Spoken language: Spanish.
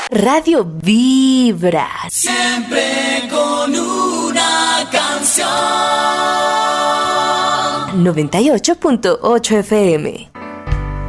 Radio Vibra. Siempre con una canción. 98.8 FM.